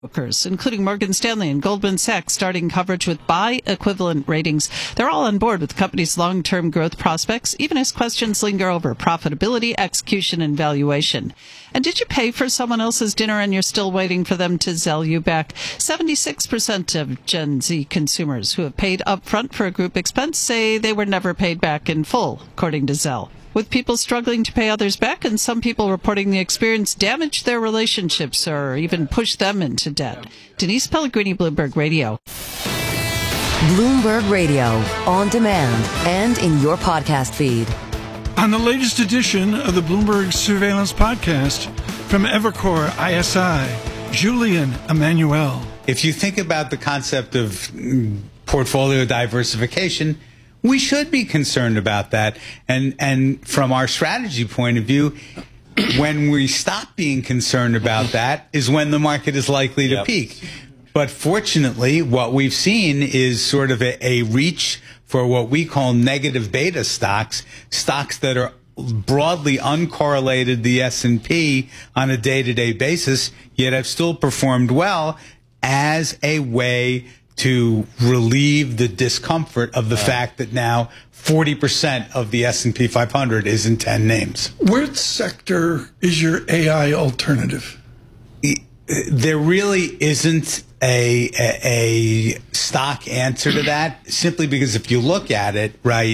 brokers, including Morgan Stanley and Goldman Sachs, starting coverage with buy equivalent ratings. They're all on board with the company's long-term growth prospects, even as questions linger over profitability, execution, and valuation. And did you pay for someone else's dinner and you're still waiting for them to Zelle you back? 76% of Gen Z consumers who have paid upfront for a group expense say they were never paid back in full, according to Zelle. With people struggling to pay others back and some people reporting the experience damaged their relationships or even pushed them into debt. Denise Pellegrini, Bloomberg Radio. Bloomberg Radio, on demand and in your podcast feed. On the latest edition of the Bloomberg Surveillance Podcast from Evercore ISI, Julian Emmanuel. If you think about the concept of portfolio diversification, we should be concerned about that. And from our strategy point of view, when we stop being concerned about that is when the market is likely to peak. But fortunately, what we've seen is sort of a reach for what we call negative beta stocks that are broadly uncorrelated the S&P on a day-to-day basis, yet have still performed well as a way to relieve the discomfort of the fact that now 40% of the S&P 500 is in 10 names. Which sector is your AI alternative? There really isn't a stock answer to that, simply because if you look at it, right,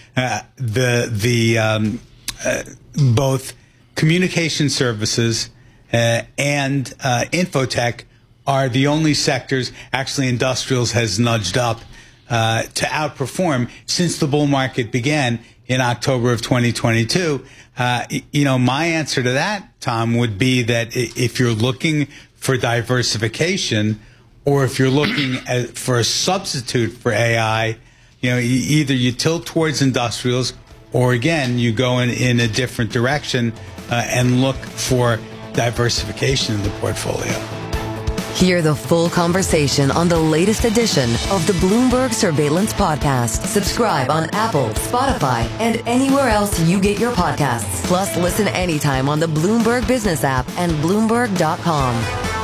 both communication services and infotech are the only sectors. Actually, industrials has nudged up to outperform since the bull market began in October of 2022. My answer to that, Tom, would be that if you're looking for diversification, or if you're looking for a substitute for AI, either you tilt towards industrials, or again, you go in a different direction and look for diversification in the portfolio. Hear the full conversation on the latest edition of the Bloomberg Surveillance Podcast. Subscribe on Apple, Spotify, and anywhere else you get your podcasts. Plus, listen anytime on the Bloomberg Business app and Bloomberg.com.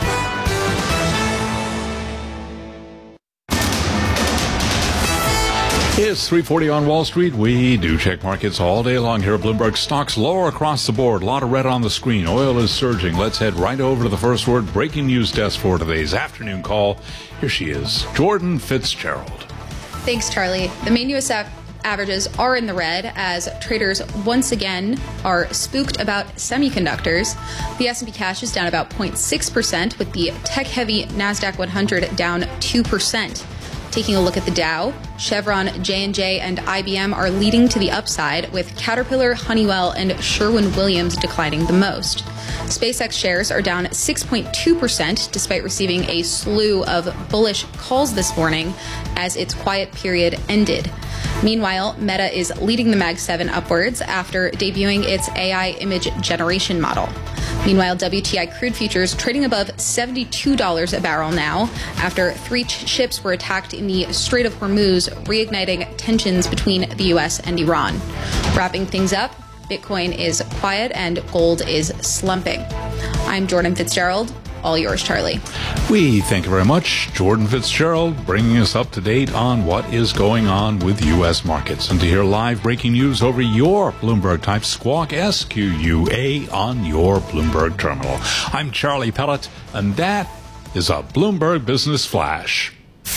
It's 3:40 on Wall Street. We do check markets all day long here at Bloomberg. Stocks lower across the board. A lot of red on the screen. Oil is surging. Let's head right over to the first word breaking news desk for today's afternoon call. Here she is, Jordan Fitzgerald. Thanks, Charlie. The main U.S. averages are in the red as traders once again are spooked about semiconductors. The S&P cash is down about 0.6%, with the tech-heavy NASDAQ 100 down 2%. Taking a look at the Dow, Chevron, J&J, and IBM are leading to the upside, with Caterpillar, Honeywell, and Sherwin-Williams declining the most. SpaceX shares are down 6.2% despite receiving a slew of bullish calls this morning as its quiet period ended. Meanwhile, Meta is leading the Mag 7 upwards after debuting its AI image generation model. Meanwhile, WTI crude futures trading above $72 a barrel now after 3 ships were attacked in the Strait of Hormuz, reigniting tensions between the U.S. and Iran. Wrapping things up, Bitcoin is quiet and gold is slumping. I'm Jordan Fitzgerald. All yours, Charlie. We thank you very much, Jordan Fitzgerald, bringing us up to date on what is going on with U.S. markets. And to hear live breaking news over your Bloomberg, type Squawk, SQUA, on your Bloomberg terminal. I'm Charlie Pellet, and that is a Bloomberg Business Flash.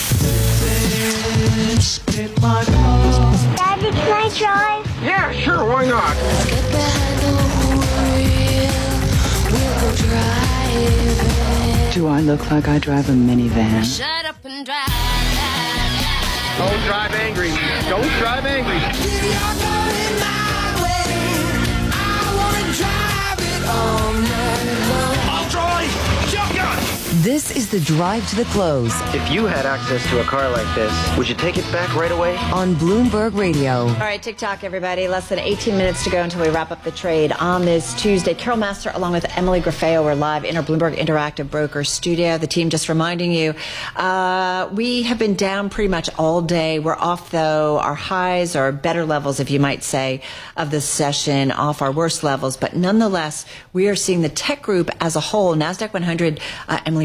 Daddy, can I drive? Yeah, sure, why not? Let's get behind the wheel. We'll go driving. Do I look like I drive a minivan? Shut up and drive. Don't drive angry. Don't drive angry. You're going my way. I want to drive it all night long. I'll drive. Shotgun. This is the drive to the close If you had access to a car like this, would you take it back right away? on Bloomberg Radio. All right, TikTok, everybody. Less than 18 minutes to go until we wrap up the trade on this Tuesday. Carol Master, along with Emily Graffeo, we're live in our Bloomberg Interactive Broker studio. The team just reminding you, we have been down pretty much all day. We're off, though, our highs or better levels, if you might say, of this session, off our worst levels. But nonetheless, we are seeing the tech group as a whole, NASDAQ 100, Emily,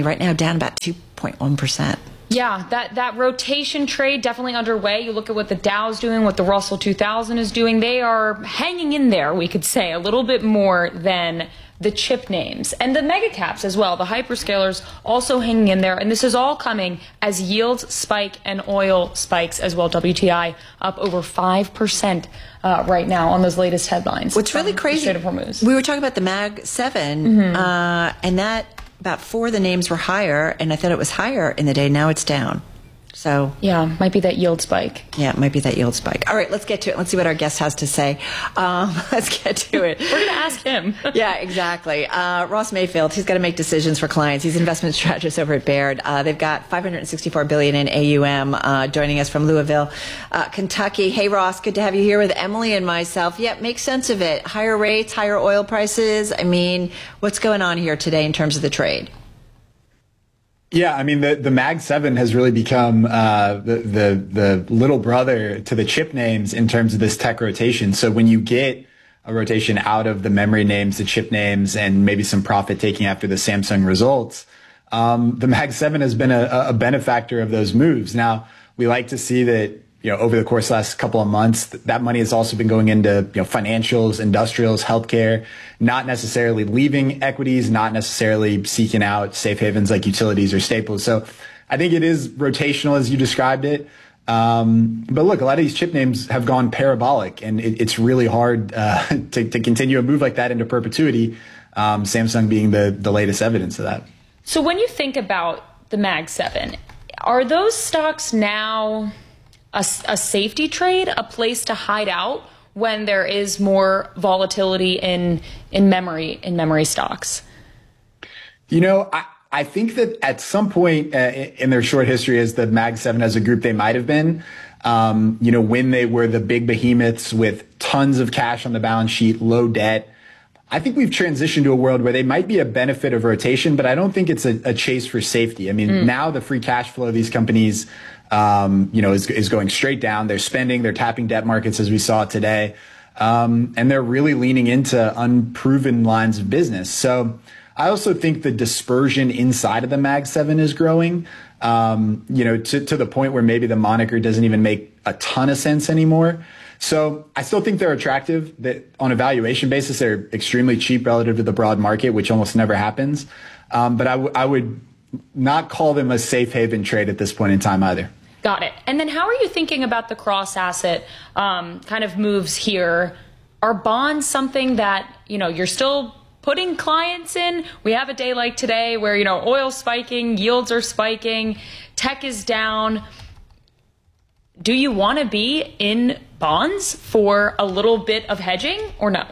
right now down about 2.1%. Yeah, that rotation trade definitely underway. You look at what the Dow's doing, what the Russell 2000 is doing. They are hanging in there, we could say, a little bit more than the chip names. And the mega caps as well, the hyperscalers also hanging in there. And this is all coming as yields spike and oil spikes as well. WTI up over 5% right now on those latest headlines. What's really crazy, we were talking about the Mag 7, and that about 4 of the names were higher, and I thought it was higher in the day. Now it's down. So yeah, might be that yield spike. Yeah, it might be that yield spike. All right, let's get to it. Let's see what our guest has to say. Let's get to it. We're going to ask him. Yeah, exactly. Ross Mayfield, he's got to make decisions for clients. He's investment strategist over at Baird. They've got $564 billion in AUM. Joining us from Louisville, Kentucky. Hey, Ross, good to have you here with Emily and myself. Yeah, make sense of it. Higher rates, higher oil prices. I mean, what's going on here today in terms of the trade? Yeah, I mean, the Mag 7 has really become the little brother to the chip names in terms of this tech rotation. So when you get a rotation out of the memory names, the chip names, and maybe some profit taking after the Samsung results, the Mag 7 has been a benefactor of those moves. Now, we like to see that, over the course of the last couple of months, that money has also been going into, financials, industrials, healthcare, not necessarily leaving equities, not necessarily seeking out safe havens like utilities or staples. So I think it is rotational as you described it. But look, a lot of these chip names have gone parabolic, and it's really hard to continue a move like that into perpetuity. Samsung being the latest evidence of that. So when you think about the Mag 7, are those stocks now a safety trade, a place to hide out when there is more volatility in memory stocks? I think that at some point in their short history as the Mag 7 as a group, they might have been, when they were the big behemoths with tons of cash on the balance sheet, low debt. I think we've transitioned to a world where they might be a benefit of rotation, but I don't think it's a chase for safety. I mean, now the free cash flow of these companies is going straight down. They're spending, they're tapping debt markets as we saw today. And they're really leaning into unproven lines of business. So I also think the dispersion inside of the Mag 7 is growing, to the point where maybe the moniker doesn't even make a ton of sense anymore. So I still think they're attractive. That on a valuation basis, they're extremely cheap relative to the broad market, which almost never happens. But I would not call them a safe haven trade at this point in time either. Got it. And then how are you thinking about the cross asset kind of moves here? Are bonds something that, you're still putting clients in? We have a day like today where, oil spiking, yields are spiking, tech is down. Do you want to be in bonds for a little bit of hedging or no?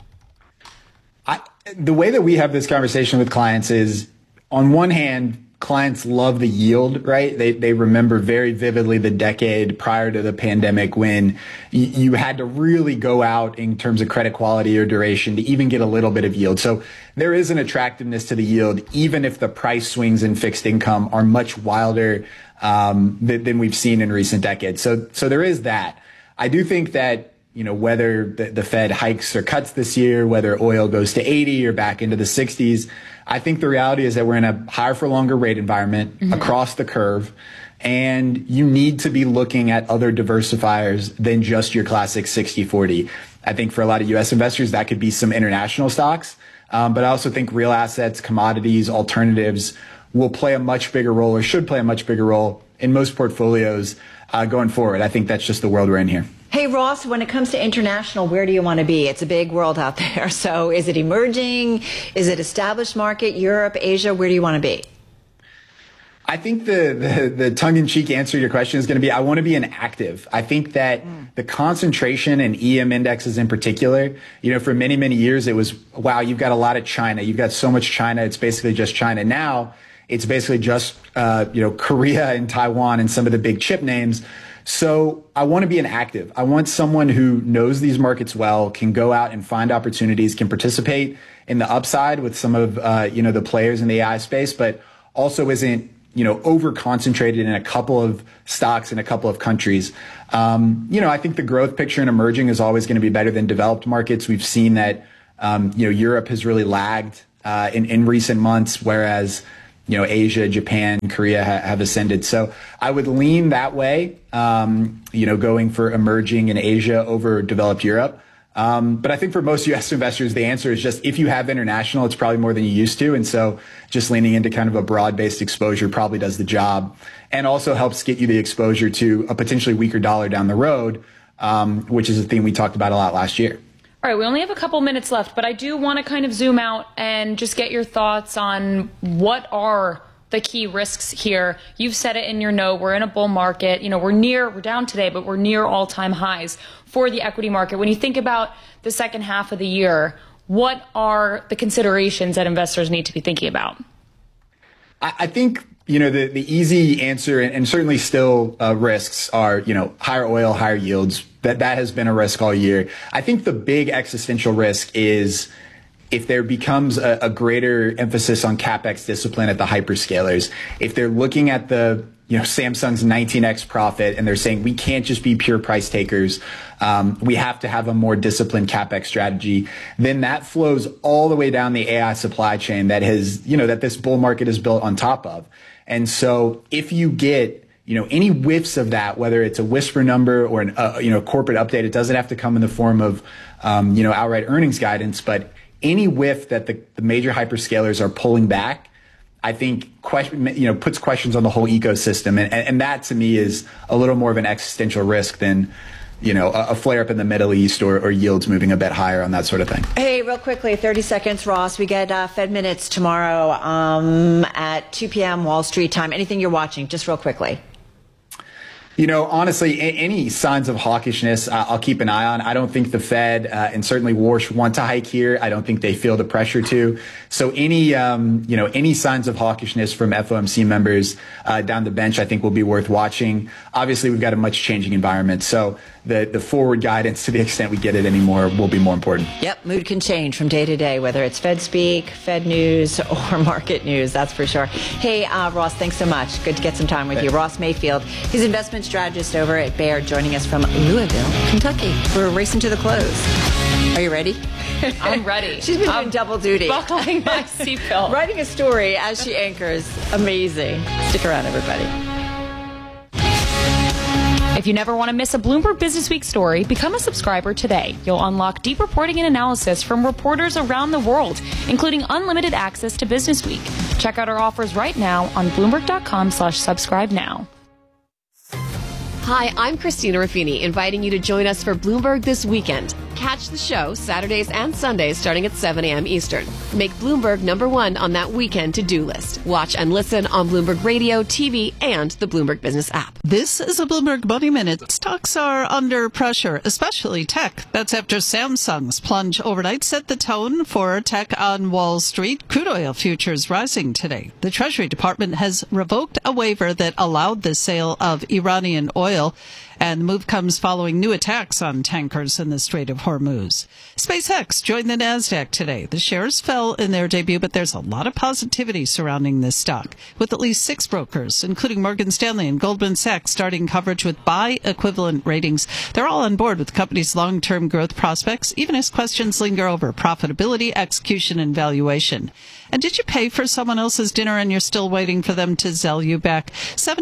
The way that we have this conversation with clients is, on one hand, clients love the yield, right? They remember very vividly the decade prior to the pandemic when you had to really go out in terms of credit quality or duration to even get a little bit of yield. So there is an attractiveness to the yield, even if the price swings in fixed income are much wilder than we've seen in recent decades. So there is that. I do think that, whether the Fed hikes or cuts this year, whether oil goes to 80 or back into the 60s, I think the reality is that we're in a higher for longer rate environment across the curve, and you need to be looking at other diversifiers than just your classic 60-40. I think for a lot of U.S. investors, that could be some international stocks. But I also think real assets, commodities, alternatives will play a much bigger role, or should play a much bigger role in most portfolios going forward. I think that's just the world we're in here. Hey, Ross, when it comes to international, where do you want to be? It's a big world out there. So is it emerging? Is it established market? Europe, Asia? Where do you want to be? I think the tongue-in-cheek answer to your question is going to be, I want to be an active. I think that the concentration in EM indexes in particular, for many, many years, it was, wow, you've got a lot of China. You've got so much China. It's basically just China. Now it's basically just, Korea and Taiwan and some of the big chip names. So I want to be an active. I want someone who knows these markets well, can go out and find opportunities, can participate in the upside with some of, the players in the AI space, but also isn't, over concentrated in a couple of stocks in a couple of countries. I think the growth picture in emerging is always going to be better than developed markets. We've seen that, Europe has really lagged in recent months, whereas Asia, Japan, Korea have ascended. So I would lean that way, going for emerging in Asia over developed Europe. But I think for most U.S. investors, the answer is just if you have international, it's probably more than you used to. And so just leaning into kind of a broad-based exposure probably does the job and also helps get you the exposure to a potentially weaker dollar down the road, which is a theme we talked about a lot last year. All right, we only have a couple minutes left, but I do want to kind of zoom out and just get your thoughts on what are the key risks here. You've said it in your note. We're in a bull market. We're down today, but we're near all-time highs for the equity market. When you think about the second half of the year, what are the considerations that investors need to be thinking about? I think, the easy answer and certainly still risks are, higher oil, higher yields. That has been a risk all year. I think the big existential risk is if there becomes a greater emphasis on CapEx discipline at the hyperscalers, if they're looking at the Samsung's 19x profit and they're saying we can't just be pure price takers, we have to have a more disciplined CapEx strategy, then that flows all the way down the AI supply chain that has, that this bull market is built on top of. And so if you get any whiffs of that, whether it's a whisper number or a corporate update, it doesn't have to come in the form of, outright earnings guidance, but any whiff that the major hyperscalers are pulling back, I think puts questions on the whole ecosystem. And that to me is a little more of an existential risk than, a flare up in the Middle East or yields moving a bit higher on that sort of thing. Hey, real quickly, 30 seconds, Ross. We get Fed Minutes tomorrow at 2 p.m. Wall Street time. Anything you're watching, just real quickly. Honestly, any signs of hawkishness, I'll keep an eye on. I don't think the Fed and certainly Warsh want to hike here. I don't think they feel the pressure to. So any signs of hawkishness from FOMC members down the bench, I think will be worth watching. Obviously, we've got a much changing environment. So the forward guidance, to the extent we get it anymore, will be more important. Yep, mood can change from day to day, whether it's Fed speak, Fed news, or market news, that's for sure. Hey, Ross, thanks so much. Good to get some time with you. Ross Mayfield, he's investment strategist over at Baird, joining us from Louisville, Kentucky. We're racing to the close. Are you ready? I'm ready. She's been doing double duty. Buckling my seatbelt. Writing a story as she anchors. Amazing. Stick around, everybody. If you never want to miss a Bloomberg Business Week story, become a subscriber today. You'll unlock deep reporting and analysis from reporters around the world, including unlimited access to Business Week. Check out our offers right now on Bloomberg.com/subscribe now. Hi, I'm Christina Ruffini, inviting you to join us for Bloomberg This Weekend. Catch the show Saturdays and Sundays starting at 7 a.m. Eastern. Make Bloomberg #1 on that weekend to-do list. Watch and listen on Bloomberg Radio, TV, and the Bloomberg Business app. This is a Bloomberg Money Minute. Stocks are under pressure, especially tech. That's after Samsung's plunge overnight set the tone for tech on Wall Street. Crude oil futures rising today. The Treasury Department has revoked a waiver that allowed the sale of Iranian oil, and the move comes following new attacks on tankers in the Strait of Hormuz. SpaceX joined the Nasdaq today. The shares fell in their debut, but there's a lot of positivity surrounding this stock, with at least 6 brokers, including Morgan Stanley and Goldman Sachs, starting coverage with buy equivalent ratings. They're all on board with the company's long-term growth prospects, even as questions linger over profitability, execution, and valuation. And did you pay for someone else's dinner and you're still waiting for them to Zelle you back?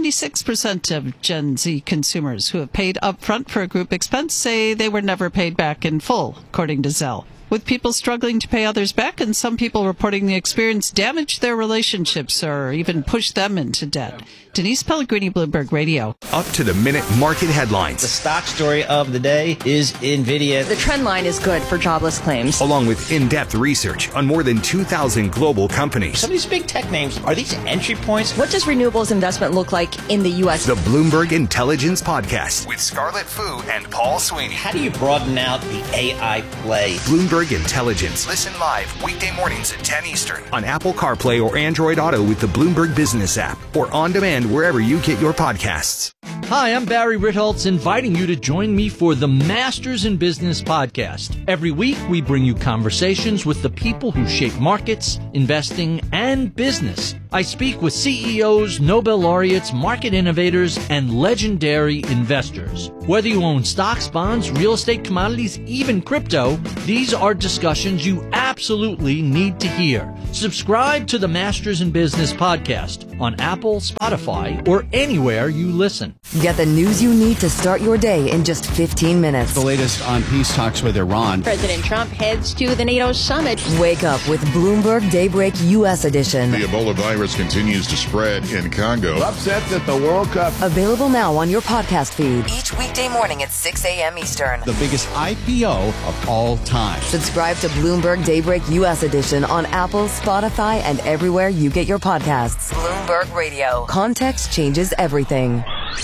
76% of Gen Z consumers who have paid upfront for a group expense say they were never paid back in full, according to Zelle. With people struggling to pay others back and some people reporting the experience damaged their relationships or even pushed them into debt. Denise Pellegrini, Bloomberg Radio. Up-to-the-minute market headlines. The stock story of the day is NVIDIA. The trend line is good for jobless claims. Along with in-depth research on more than 2,000 global companies. Some of these big tech names, are these entry points? What does renewables investment look like in the U.S.? The Bloomberg Intelligence Podcast with Scarlett Fu and Paul Sweeney. How do you broaden out the AI play? Bloomberg Intelligence. Listen live weekday mornings at 10 Eastern on Apple CarPlay or Android Auto with the Bloomberg Business app or on demand wherever you get your podcasts. Hi, I'm Barry Ritholtz, inviting you to join me for the Masters in Business podcast. Every week, we bring you conversations with the people who shape markets, investing, and business. I speak with CEOs, Nobel laureates, market innovators, and legendary investors. Whether you own stocks, bonds, real estate, commodities, even crypto, these are discussions you absolutely absolutely need to hear. Subscribe to the Masters in Business podcast on Apple, Spotify, or anywhere you listen. Get the news you need to start your day in just 15 minutes. The latest on peace talks with Iran. President Trump heads to the NATO summit. Wake up with Bloomberg Daybreak U.S. edition. The Ebola virus continues to spread in Congo. Upsets at the World Cup. Available now on your podcast feed. Each weekday morning at 6 a.m. Eastern. The biggest IPO of all time. Subscribe to Bloomberg Daybreak U.S. edition on Apple, Spotify, and everywhere you get your podcasts. Bloomberg Radio. Context changes everything.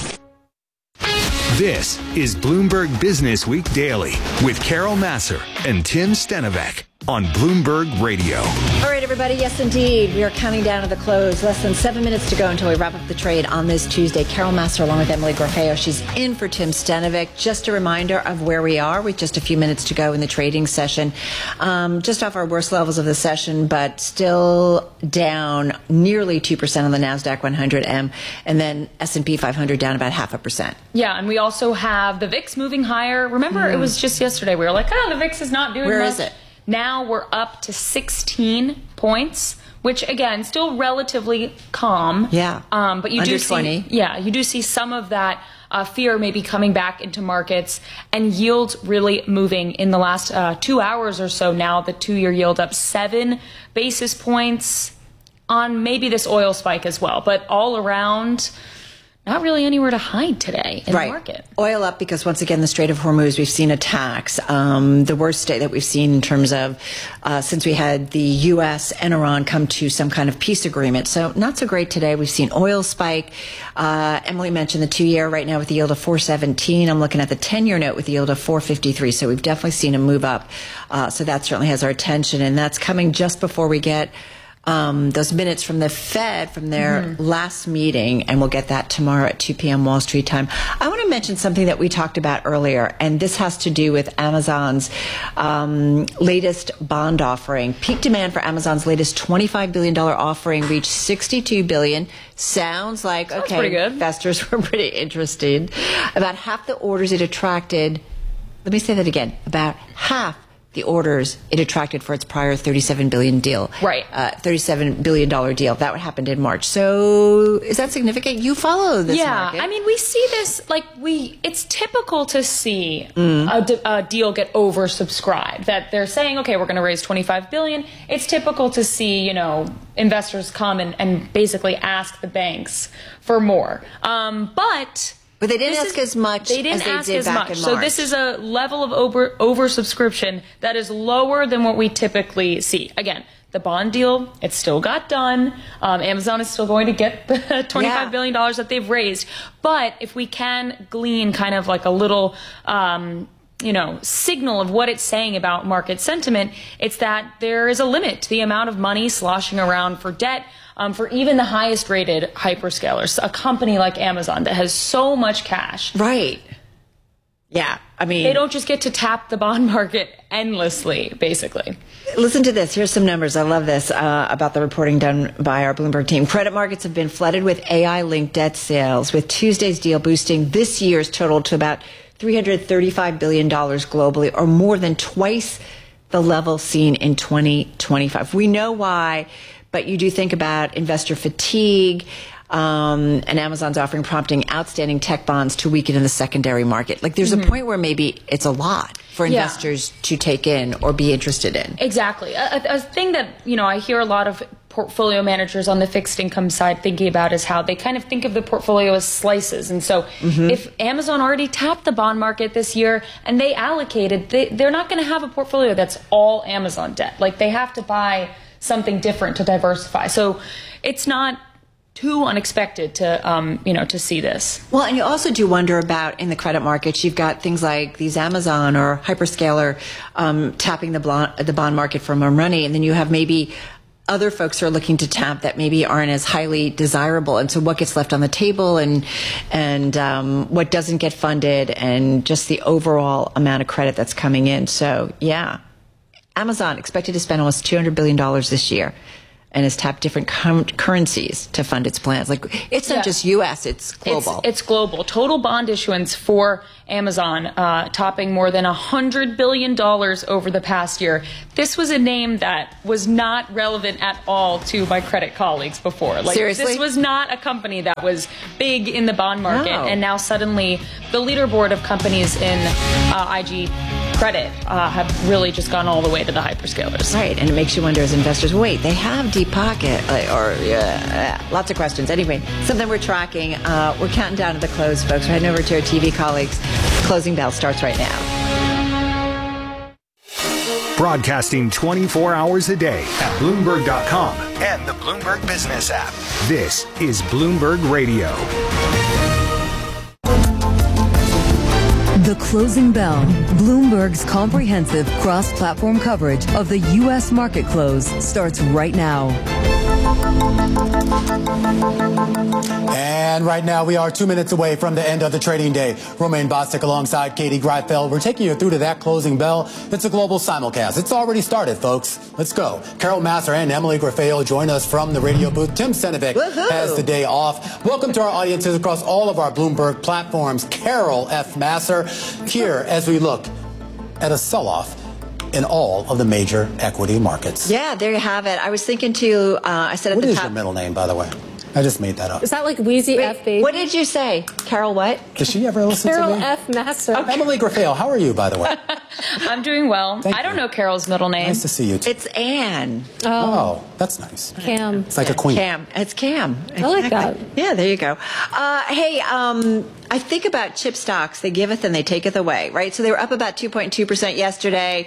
This is Bloomberg Business Week Daily with Carol Massar and Tim Stenovec on Bloomberg Radio. All right, everybody. Yes, indeed. We are counting down to the close. Less than 7 minutes to go until we wrap up the trade on this Tuesday. Carol Massar along with Emily Grafeo. She's in for Tim Stenovec. Just a reminder of where we are with just a few minutes to go in the trading session. Just off our worst levels of the session, but still down nearly 2% on the NASDAQ 100M, and then S&P 500 down about 0.5%. Yeah, and we also have the VIX moving higher. Remember, it was just yesterday. We were like, the VIX is not doing much. Where is it? Now we're up to 16 points, which again, still relatively calm. Yeah. But you Under do 20. see, you do see some of that fear maybe coming back into markets, and yields really moving in the last 2 hours or so. Now the 2-year yield up 7 basis points on maybe this oil spike as well, but all around, not really anywhere to hide today in the market. Oil up because, once again, the Strait of Hormuz, we've seen attacks. The worst day that we've seen in terms of since we had the U.S. and Iran come to some kind of peace agreement. So not so great today. We've seen oil spike. Emily mentioned the 2-year right now with the yield of 4.17. I'm looking at the 10-year note with the yield of 4.53. So we've definitely seen a move up. So that certainly has our attention. And that's coming just before we get those minutes from the Fed from their last meeting, and we'll get that tomorrow at 2 p.m. Wall Street time. I want to mention something that we talked about earlier, and this has to do with Amazon's latest bond offering. Peak demand for Amazon's latest $25 billion offering reached $62 billion. Sounds like, okay, pretty good. Investors were pretty interested. About half the orders it attracted, let me say that again, about half the orders it attracted for its prior $37 billion deal. Right. $37 billion deal. That happened in March. So is that significant? You follow this market. I mean, we see this, it's typical to see a deal get oversubscribed, that they're saying, okay, we're going to raise $25 billion. It's typical to see, investors come and basically ask the banks for more. But they didn't ask as much They didn't as they ask did as back much. in So March. this is a level of oversubscription that is lower than what we typically see. Again, the bond deal, it still got done. Amazon is still going to get the $25 billion that they've raised. But if we can glean kind of like a little signal of what it's saying about market sentiment, it's that there is a limit to the amount of money sloshing around for debt. For even the highest rated hyperscalers, a company like Amazon that has so much cash. Right. Yeah. I mean, they don't just get to tap the bond market endlessly, basically. Listen to this. Here's some numbers. I love this about the reporting done by our Bloomberg team. Credit markets have been flooded with AI-linked debt sales, with Tuesday's deal boosting this year's total to about $335 billion globally, or more than twice the level seen in 2025. We know why. But you do think about investor fatigue, and Amazon's offering prompting outstanding tech bonds to weaken in the secondary market. There's a point where maybe it's a lot for investors to take in or be interested in. Exactly. A thing that, I hear a lot of portfolio managers on the fixed income side thinking about is how they kind of think of the portfolio as slices. And so if Amazon already tapped the bond market this year and they allocated, they're not going to have a portfolio that's all Amazon debt. They have to buy something different to diversify. So it's not too unexpected to see this. Well, and you also do wonder about in the credit markets, you've got things like these Amazon or hyperscaler tapping the bond market for more money, and then you have maybe other folks who are looking to tap that maybe aren't as highly desirable. And so what gets left on the table and what doesn't get funded, and just the overall amount of credit that's coming in. So, yeah. Amazon expected to spend almost $200 billion this year. and has tapped different currencies to fund its plans. Like, it's not just U.S., it's global. It's global. Total bond issuance for Amazon topping more than $100 billion over the past year. This was a name that was not relevant at all to my credit colleagues before. Like, seriously? This was not a company that was big in the bond market. No. And now suddenly the leaderboard of companies in IG credit have really just gone all the way to the hyperscalers. Right, and it makes you wonder as investors, wait, they have deep pocket, lots of questions. Anyway, something we're tracking. We're counting down to the close, folks. We're heading over to our TV colleagues. Closing bell starts right now. Broadcasting 24 hours a day at Bloomberg.com and the Bloomberg Business app. This is Bloomberg Radio. The Closing Bell, Bloomberg's comprehensive cross-platform coverage of the U.S. market close, starts right now. And right now we are 2 minutes away from the end of the trading day. Romaine Bostick alongside Katie Greifeld. We're taking you through to that closing bell. It's a global simulcast. It's already started, folks. Let's go. Carol Massar and Emily Grafeo join us from the radio booth. Tim Senevic has the day off. Welcome to our audiences across all of our Bloomberg platforms. Carol F. Massar here as we look at a sell-off in all of the major equity markets. Yeah, there you have it. I was thinking too, I said at What the is top. your middle name, by the way? I just made that up. Is that like Wheezy F Baby? What did you say? Carol what? Does she ever listen Carol to me? F Massar. Emily Grafeo, how are you, by the way? I'm doing well. Thank I don't you. know Carol's middle name. Nice to see you, too. It's Anne. Oh, that's nice. Cam. It's like a queen. Cam. It's Cam. I like that. Yeah, there you go. Hey, I think about chip stocks. They giveth and they taketh away, right? So they were up about 2.2% yesterday.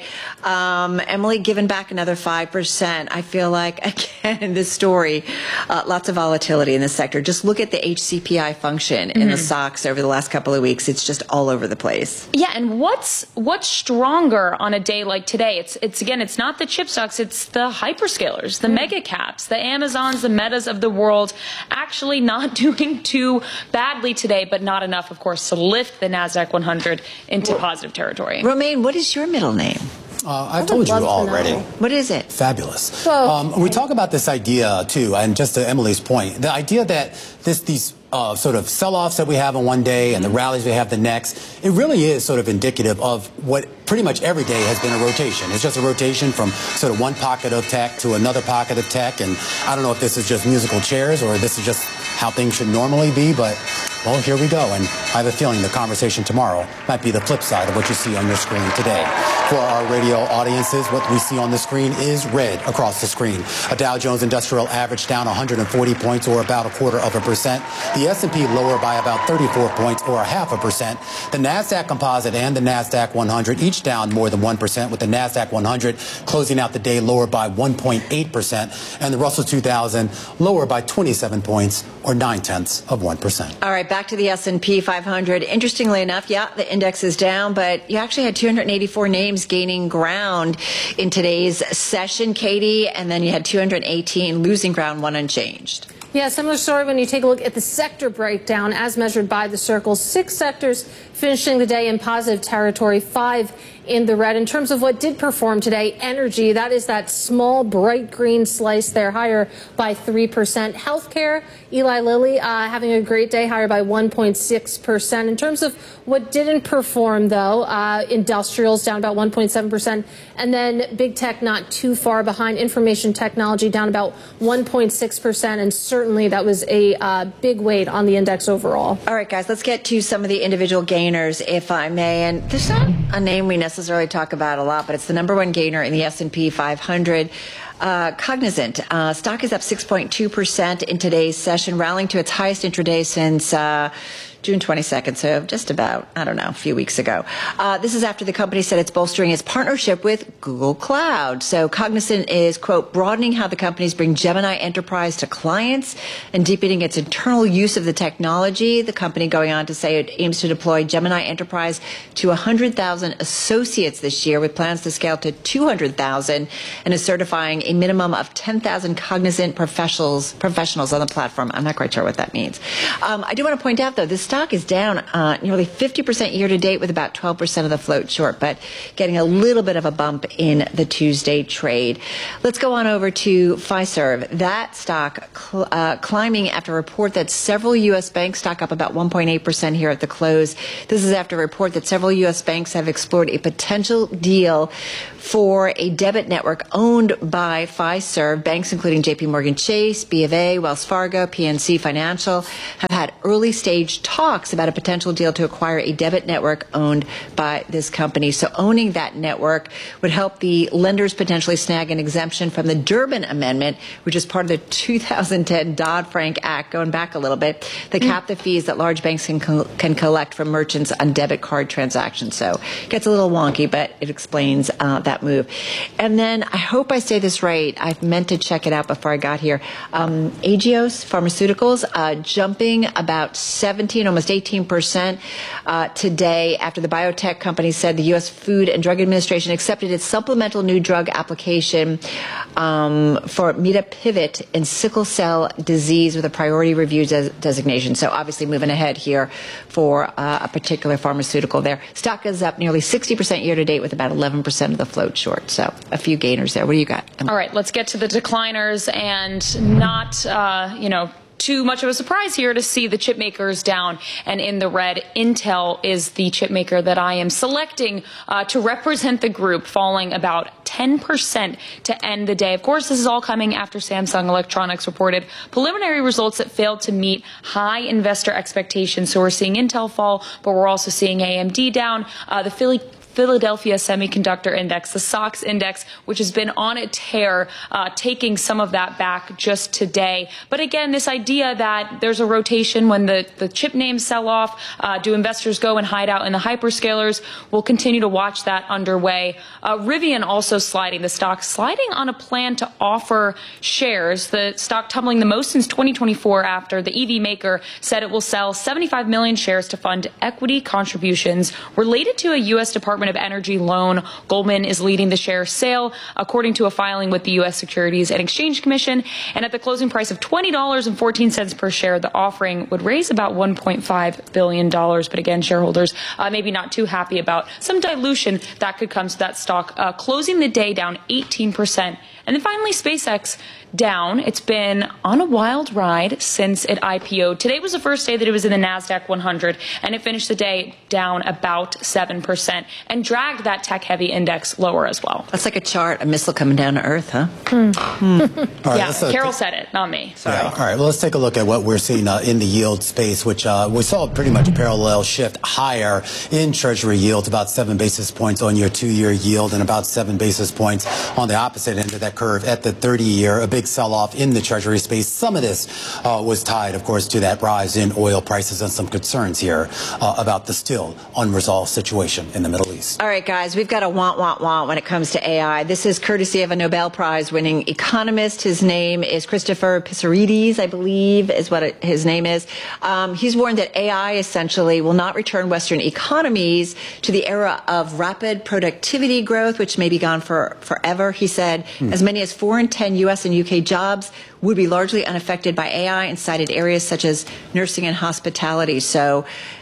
Emily given back another 5%. I feel like, again, this story, lots of volatility in this sector. Just look at the HCPI function in the stocks over the last couple of weeks. It's just all over the place. Yeah, and what's stronger on a day like today? It's again, it's not the chip stocks, it's the hyperscalers, the mega caps, the Amazons, the Metas of the world, actually not doing too badly today, but not enough, of course, to lift the NASDAQ 100 into positive territory. Romaine, what is your middle name? I told you already. What is it? Fabulous. We talk about this idea, too, and just to Emily's point, the idea that these sort of sell-offs that we have on one day and the rallies we have the next, it really is sort of indicative of what pretty much every day has been a rotation. It's just a rotation from sort of one pocket of tech to another pocket of tech, and I don't know if this is just musical chairs or this is just how things should normally be, but, well, here we go, and I have a feeling the conversation tomorrow might be the flip side of what you see on your screen today. For our radio audiences, what we see on the screen is red across the screen. A Dow Jones Industrial Average down 140 points, or about 0.25%. The S&P lower by about 34 points, or 0.5%. The NASDAQ Composite and the NASDAQ 100 each down more than 1%, with the NASDAQ 100 closing out the day lower by 1.8%, and the Russell 2000 lower by 27 points, or 0.9%. All right, back to the S&P 500. Interestingly enough, yeah, the index is down, but you actually had 284 names gaining ground in today's session, Katie, and then you had 218 losing ground, one unchanged. Yeah, similar story when you take a look at the sector breakdown as measured by the Circle. 6 sectors finishing the day in positive territory, 5 in the red. In terms of what did perform today, energy, that is that small bright green slice there, higher by 3%. Healthcare, Eli Lilly having a great day, higher by 1.6%. In terms of what didn't perform, though, industrials down about 1.7%. And then big tech not too far behind. Information technology down about 1.6%. And certainly that was a big weight on the index overall. All right, guys, let's get to some of the individual gainers, if I may. And there's not a name we necessarily talk about a lot, but it's the number one gainer in the S&P 500. Cognizant stock is up 6.2% in today's session, rallying to its highest intraday since June 22nd, so just about, I don't know, a few weeks ago. This is after the company said it's bolstering its partnership with Google Cloud. So Cognizant is, quote, broadening how the companies bring Gemini Enterprise to clients and deepening its internal use of the technology. The company going on to say it aims to deploy Gemini Enterprise to 100,000 associates this year, with plans to scale to 200,000, and is certifying a minimum of 10,000 Cognizant professionals on the platform. I'm not quite sure what that means. I do want to point out, though, this stock is down nearly 50% year to date with about 12% of the float short, but getting a little bit of a bump in the Tuesday trade. Let's go on over to Fiserv. That stock climbing after a report that several U.S. banks, stock up about 1.8% here at the close. This is after a report that several U.S. banks have explored a potential deal for a debit network owned by Fiserv. Banks including JP Morgan Chase, B of A, Wells Fargo, PNC Financial have had early stage talks about a potential deal to acquire a debit network owned by this company. So owning that network would help the lenders potentially snag an exemption from the Durbin Amendment, which is part of the 2010 Dodd-Frank Act, going back a little bit, that cap the fees that large banks can collect from merchants on debit card transactions. So it gets a little wonky, but it explains that move. And then I hope I say this right. I've meant to check it out before I got here. Agios Pharmaceuticals jumping about 17, almost 18% today after the biotech company said the U.S. Food and Drug Administration accepted its supplemental new drug application for Mitapivat in sickle cell disease with a priority review designation. So obviously moving ahead here for a particular pharmaceutical there. Stock is up nearly 60% year to date with about 11% of the float short. So a few gainers there. What do you got, Emily? All right, let's get to the decliners, and not, too much of a surprise here to see the chip makers down and in the red. Intel is the chip maker that I am selecting to represent the group, falling about 10% to end the day. Of course, this is all coming after Samsung Electronics reported preliminary results that failed to meet high investor expectations. So we're seeing Intel fall, but we're also seeing AMD down. The Philadelphia Semiconductor Index, the SOX index, which has been on a tear, taking some of that back just today. But again, this idea that there's a rotation when the chip names sell off, do investors go and hide out in the hyperscalers? We'll continue to watch that underway. Rivian also sliding, the stock sliding on a plan to offer shares, the stock tumbling the most since 2024 after the EV maker said it will sell 75 million shares to fund equity contributions related to a U.S. Department of Energy loan. Goldman is leading the share sale, according to a filing with the U.S. Securities and Exchange Commission. And at the closing price of $20.14 per share, the offering would raise about $1.5 billion. But again, shareholders maybe not too happy about some dilution that could come to that stock, closing the day down 18%. And then finally, SpaceX down. It's been on a wild ride since it IPO'd. Today was the first day that it was in the NASDAQ 100, and it finished the day down about 7% and dragged that tech-heavy index lower as well. That's like a chart, a missile coming down to Earth, huh? Yeah, Carol said it, not me. Sorry. Yeah. All right, well, let's take a look at what we're seeing in the yield space, which we saw pretty much a parallel shift higher in Treasury yield, about 7 basis points on your 2-year yield and about 7 basis points on the opposite end of that curve at the 30-year. A big sell-off in the Treasury space. Some of this was tied, of course, to that rise in oil prices and some concerns here about the still unresolved situation in the Middle East. All right, guys, we've got a want when it comes to AI. This is courtesy of a Nobel Prize-winning economist. His name is Christopher Pissarides, I believe, is what his name is. He's warned that AI essentially will not return Western economies to the era of rapid productivity growth, which may be gone forever. He said as many as 4 in 10 U.S. and UK jobs would be largely unaffected by AI and cited areas such as nursing and hospitality. So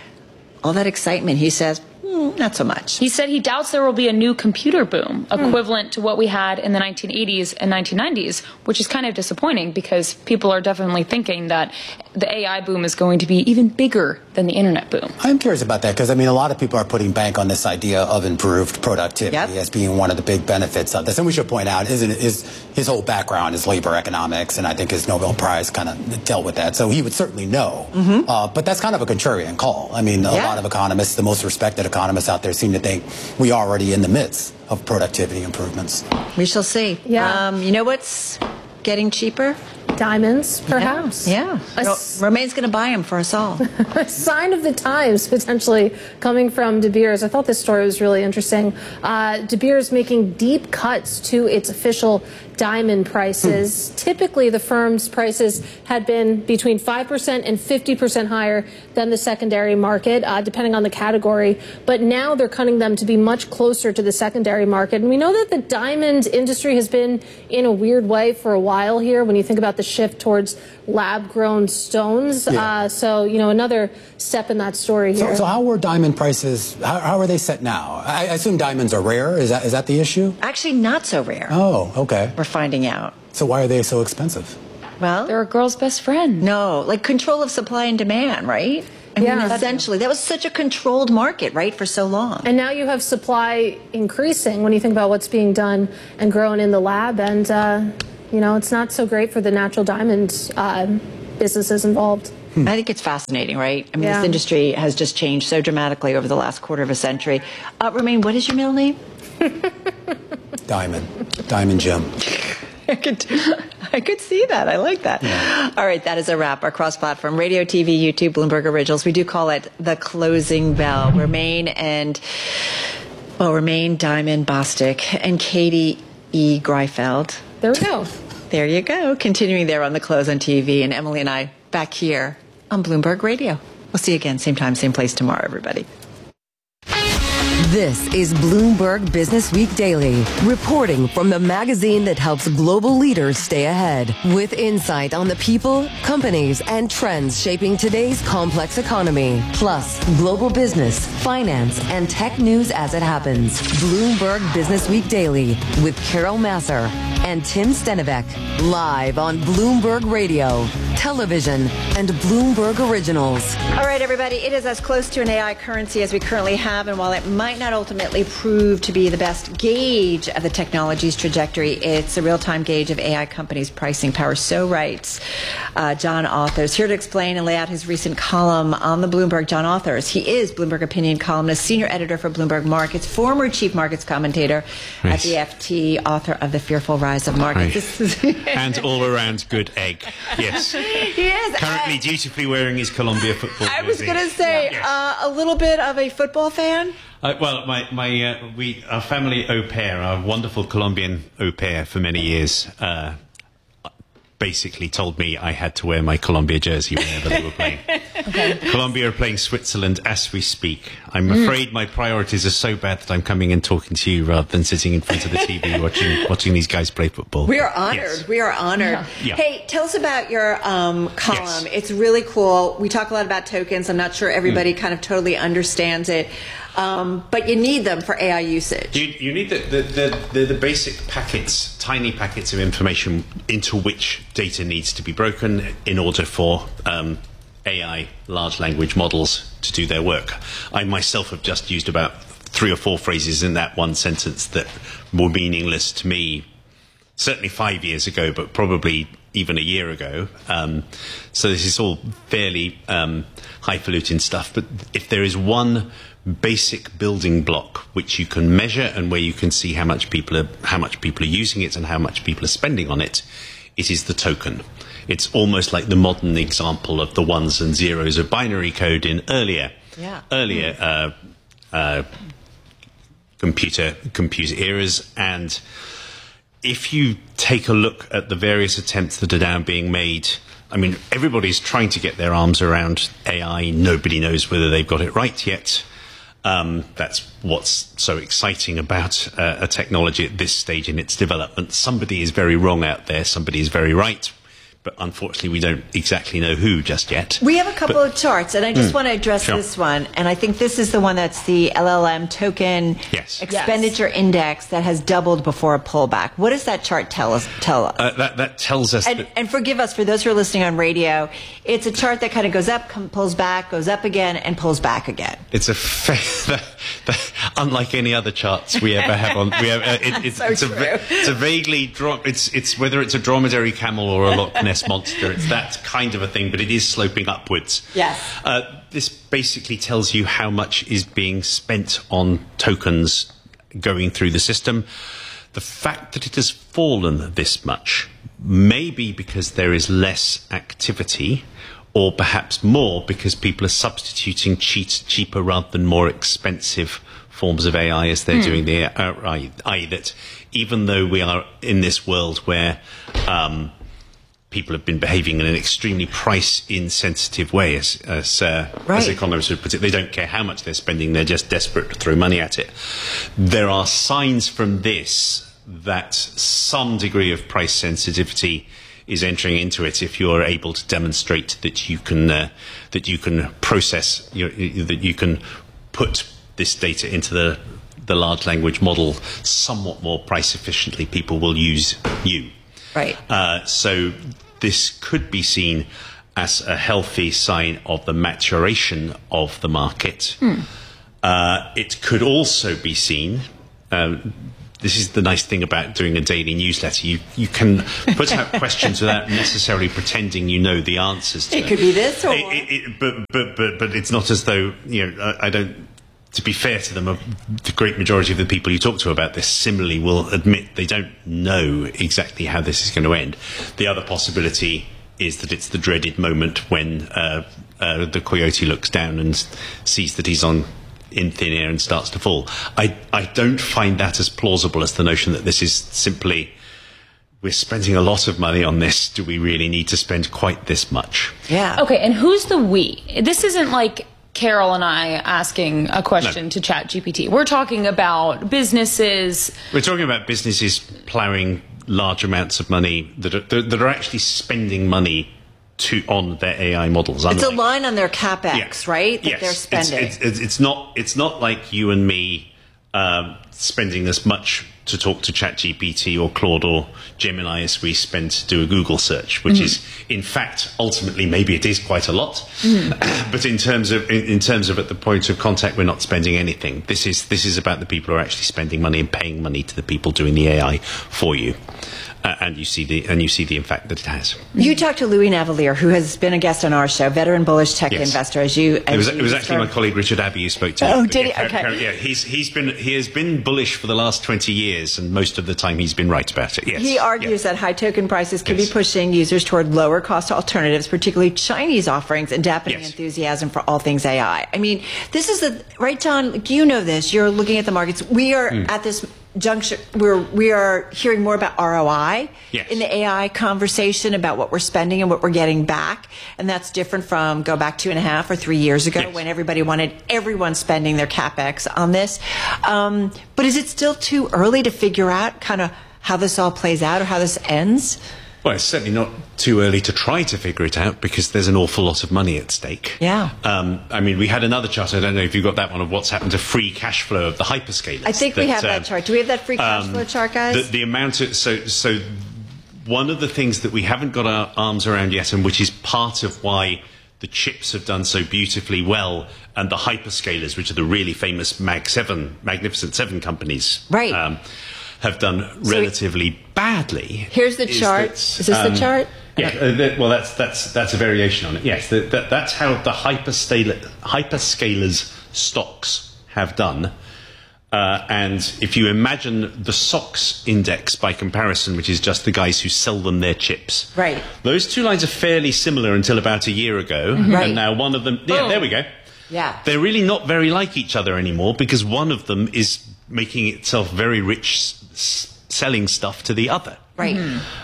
all that excitement, he says, not so much. He said he doubts there will be a new computer boom equivalent to what we had in the 1980s and 1990s, which is kind of disappointing because people are definitely thinking that the AI boom is going to be even bigger than the internet boom. I'm curious about that because, I mean, a lot of people are putting bank on this idea of improved productivity as being one of the big benefits of this. And we should point out, his whole background is labor economics, and I think his Nobel Prize kind of dealt with that. So he would certainly know. But that's kind of a contrarian call. I mean, a lot of economists, the most respected economists out there, seem to think we are already in the midst of productivity improvements. We shall see. You know what's getting cheaper? Diamonds, perhaps. Yeah. Romaine's going to buy them for us all. A sign of the times, potentially, coming from De Beers. I thought this story was really interesting. De Beers making deep cuts to its official diamond prices. Typically, the firm's prices had been between 5% and 50% higher than the secondary market, depending on the category. But now they're cutting them to be much closer to the secondary market. And we know that the diamond industry has been in a weird way for a while here when you think about the shift towards lab-grown stones. So, another step in that story here. So how were diamond prices, how are they set now? I assume diamonds are rare. Is that the issue? Actually, not so rare. Oh, okay. We're finding out. So why are they so expensive? Well, they're a girl's best friend. No, like control of supply and demand, right? I mean, essentially, that was such a controlled market, right, for so long. And now you have supply increasing when you think about what's being done and grown in the lab. And, it's not so great for the natural diamond businesses involved. I think it's fascinating, right? I mean, this industry has just changed so dramatically over the last quarter of a century. Romaine, what is your middle name? Diamond Jim. I could see that. I like that. Yeah. All right, that is a wrap. Our cross-platform radio, TV, YouTube, Bloomberg Originals. We do call it the closing bell. Romaine, Diamond Bostic, and Katie E. Greifeld. There we go. There you go. Continuing there on the Close on TV, and Emily and I back here on Bloomberg Radio. We'll see you again, same time, same place tomorrow, everybody. This is Bloomberg Business Week Daily, reporting from the magazine that helps global leaders stay ahead, with insight on the people, companies, and trends shaping today's complex economy, plus global business, finance, and tech news as it happens. Bloomberg Business Week Daily with Carol Massar and Tim Stenivek, live on Bloomberg Radio, television, and Bloomberg Originals. All right, everybody, it is as close to an AI currency as we currently have, and while it might not ultimately prove to be the best gauge of the technology's trajectory, it's a real-time gauge of AI companies' pricing power. So writes John Authers, here to explain and lay out his recent column on the Bloomberg. John Authers, he is Bloomberg opinion columnist, senior editor for Bloomberg Markets, former chief markets commentator at the FT, author of The Fearful Rise of Markets. And all-around good egg. Yes. He is. Currently dutifully wearing his Columbia football jersey. I was going to say, a little bit of a football fan? Well, our family au pair, our wonderful Colombian au pair for many years, basically told me I had to wear my Colombia jersey whenever they were playing. Okay. Colombia are playing Switzerland as we speak. I'm afraid my priorities are so bad that I'm coming and talking to you rather than sitting in front of the TV watching these guys play football. We are honored. Yes. We are honored. Yeah. Hey, tell us about your column. Yes. It's really cool. We talk a lot about tokens. I'm not sure everybody kind of totally understands it. But you need them for AI usage. You need the basic packets, tiny packets of information into which data needs to be broken in order for AI, large language models, to do their work. I myself have just used about 3 or 4 phrases in that one sentence that were meaningless to me, certainly 5 years ago, but probably even a year ago. So this is all fairly highfalutin stuff. But if there is one basic building block which you can measure and where you can see how much people are using it and how much people are spending on it, it is the token. It's almost like the modern example of the ones and zeros of binary code in earlier computer eras. And if you take a look at the various attempts that are now being made, I mean, everybody's trying to get their arms around AI. Nobody knows whether they've got it right yet. That's what's so exciting about a technology at this stage in its development. Somebody is very wrong out there. Somebody is very right. But unfortunately, we don't exactly know who just yet. We have a couple of charts, and I just want to address this one. And I think this is the one that's the LLM token expenditure index that has doubled before a pullback. What does that chart tell us? That tells us and forgive us for those who are listening on radio, it's a chart that kind of goes up, pulls back, goes up again, and pulls back again. It's unlike any other charts we ever have on. It's a vaguely it's whether it's a dromedary camel or a Loch Ness monster. It's that kind of a thing, but it is sloping upwards. Yes. This basically tells you how much is being spent on tokens going through the system. The fact that it has fallen this much may be because there is less activity, or perhaps more because people are substituting cheaper rather than more expensive forms of AI as they're doing the AI. That even though we are in this world where people have been behaving in an extremely price-insensitive way, as economists would put it. They don't care how much they're spending, they're just desperate to throw money at it. There are signs from this that some degree of price sensitivity is entering into it if you're able to demonstrate that you can process that you can put this data into the large language model somewhat more price efficiently. People will use you. Right. So this could be seen as a healthy sign of the maturation of the market. It could also be seen. This is the nice thing about doing a daily newsletter. You can put out questions without necessarily pretending you know the answers to It could be this or but it's not as though, I don't, to be fair to them, the great majority of the people you talk to about this similarly will admit they don't know exactly how this is going to end. The other possibility is that it's the dreaded moment when the coyote looks down and sees that he's in thin air and starts to fall. I don't find that as plausible as the notion that this is simply, we're spending a lot of money on this. Do we really need to spend quite this much? Yeah. Okay, and who's the we? This isn't like Carol and I asking a question to ChatGPT. We're talking about businesses. We're talking about businesses plowing large amounts of money that are actually spending money on their AI models. It's a line on their CapEx, right? That they're spending. It's not like you and me spending as much to talk to ChatGPT or Claude or Gemini as we spend to do a Google search, which is, in fact, ultimately maybe it is quite a lot. But in terms of at the point of contact, we're not spending anything. This is about the people who are actually spending money and paying money to the people doing the AI for you. And you see the impact that it has. You talked to Louis Navalier, who has been a guest on our show, veteran bullish tech investor. It was actually my colleague Richard Abbey you spoke to. Oh, did he? Okay. Yeah, he has been bullish for the last 20 years, and most of the time he's been right about it. Yes. He argues that high token prices could be pushing users toward lower cost alternatives, particularly Chinese offerings, and dampening enthusiasm for all things AI. I mean, this is right, John. You know this. You're looking at the markets. We are at this juncture where we are hearing more about ROI in the AI conversation about what we're spending and what we're getting back. And that's different from go back 2.5 or 3 years ago when everybody wanted everyone spending their CapEx on this. But is it still too early to figure out kind of how this all plays out or how this ends? Well, it's certainly not too early to try to figure it out because there's an awful lot of money at stake. Yeah. I mean, we had another chart, I don't know if you got that one, of what's happened to free cash flow of the hyperscalers. I think we have that chart. Do we have that free cash flow chart, guys? The amount of, so one of the things that we haven't got our arms around yet, and which is part of why the chips have done so beautifully well, and the hyperscalers, which are the really famous Magnificent Seven companies, have done relatively badly. Here's the chart. Is this the chart? Yeah. Well, that's a variation on it. Yes, that's how the hyperscalers stocks have done. And if you imagine the SOX index by comparison, which is just the guys who sell them their chips, right? Those two lines are fairly similar until about a year ago, and now one of them. Yeah, there we go. Yeah, they're really not very like each other anymore because one of them is making itself very rich selling stuff to the other. Right.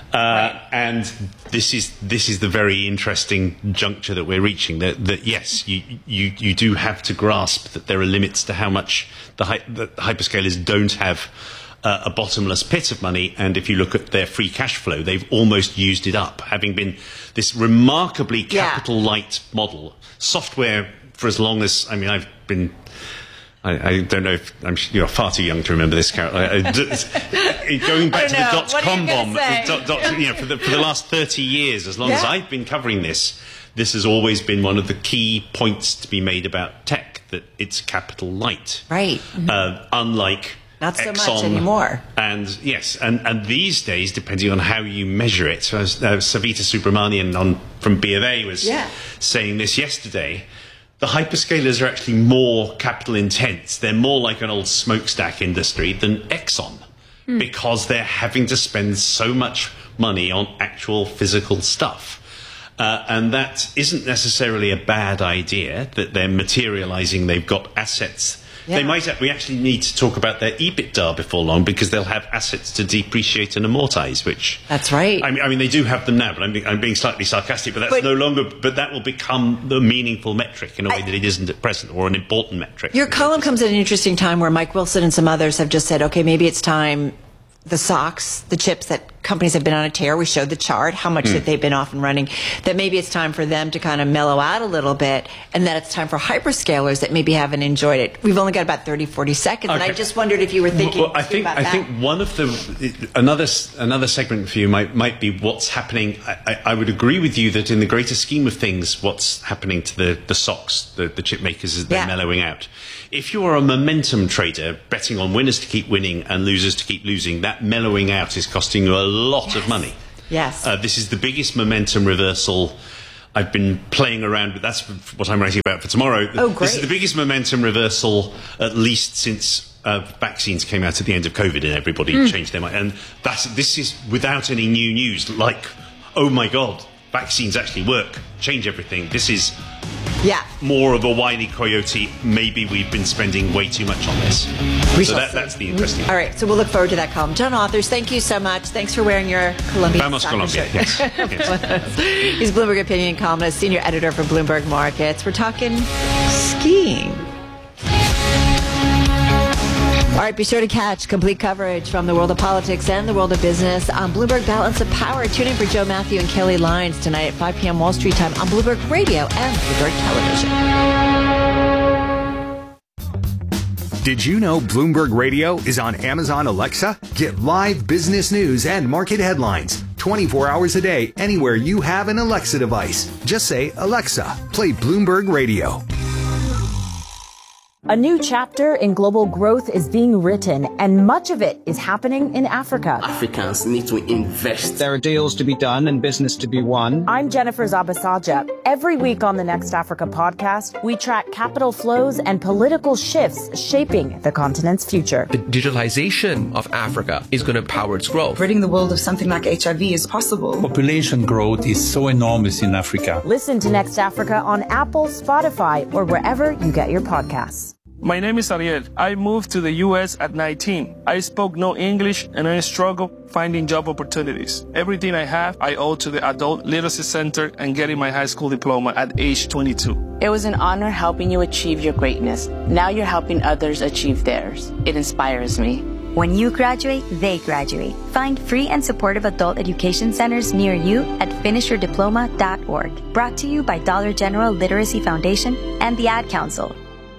And this is the very interesting juncture that we're reaching. That yes, you do have to grasp that there are limits to how much the hyperscalers don't have a bottomless pit of money. And if you look at their free cash flow, they've almost used it up, having been this remarkably capital light model. Software for as long as I've been. I don't know if you're far too young to remember this, Carol. Going back to the dot-com bomb, for the last 30 years, as long as I've been covering this has always been one of the key points to be made about tech, that it's capital light. Right. Unlike not so Exxon, much anymore. And and these days, depending on how you measure it, so Savita Subramanian from B of A was saying this yesterday. The hyperscalers are actually more capital intense. They're more like an old smokestack industry than Exxon because they're having to spend so much money on actual physical stuff. And that isn't necessarily a bad idea, that they're materializing, they've got assets. Yeah. We actually need to talk about their EBITDA before long because they'll have assets to depreciate and amortize, which... That's right. I mean, they do have them now, but I'm being slightly sarcastic, but that's no longer... But that will become the meaningful metric in a way that it isn't at present, or an important metric. Your column comes at an interesting time where Mike Wilson and some others have just said, okay, maybe it's time the SOX, the chips that companies have been on a tear. We showed the chart, how much that they've been off and running, that maybe it's time for them to kind of mellow out a little bit, and that it's time for hyperscalers that maybe haven't enjoyed it. We've only got about 30, 40 seconds, and I just wondered if you were thinking I think one of another segment for you might be what's happening. I would agree with you that in the greater scheme of things, what's happening to the SOCs, the chip makers, is they're mellowing out. If you're a momentum trader betting on winners to keep winning and losers to keep losing, that mellowing out is costing you a lot of money. Yes. This is the biggest momentum reversal I've been playing around with. That's what I'm writing about for tomorrow. Oh, great. This is the biggest momentum reversal, at least since vaccines came out at the end of COVID and everybody changed their mind. And this is without any new news, like, oh my God, vaccines actually work, change everything. This is more of a whiny coyote. Maybe we've been spending way too much on this. So that's the interesting All right, so we'll look forward to that column. John Authers, thank you so much. Thanks for wearing your Columbia. Vamos Colombia, yes. He's Bloomberg Opinion columnist, senior editor for Bloomberg Markets. We're talking skiing. All right, be sure to catch complete coverage from the world of politics and the world of business on Bloomberg Balance of Power. Tune in for Joe Matthew and Kelly Lyons tonight at 5 p.m. Wall Street time on Bloomberg Radio and Bloomberg Television. Did you know Bloomberg Radio is on Amazon Alexa? Get live business news and market headlines 24 hours a day anywhere you have an Alexa device. Just say, Alexa, play Bloomberg Radio. A new chapter in global growth is being written, and much of it is happening in Africa. Africans need to invest. There are deals to be done and business to be won. I'm Jennifer Zabasaja. Every week on the Next Africa podcast, we track capital flows and political shifts shaping the continent's future. The digitalization of Africa is going to power its growth. Ridding the world of something like HIV is possible. Population growth is so enormous in Africa. Listen to Next Africa on Apple, Spotify, or wherever you get your podcasts. My name is Ariel. I moved to the U.S. at 19. I spoke no English and I struggled finding job opportunities. Everything I have, I owe to the Adult Literacy Center and getting my high school diploma at age 22. It was an honor helping you achieve your greatness. Now you're helping others achieve theirs. It inspires me. When you graduate, they graduate. Find free and supportive adult education centers near you at finishyourdiploma.org. Brought to you by Dollar General Literacy Foundation and the Ad Council.